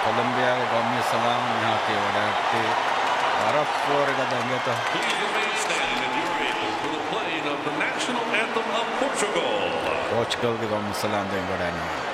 Colombia के कौमी सलाम यहाँ के वडाते अरब फ्लोरिडा देंगे तो पोर्चुगल के कौमी सलाम देंगे वडाने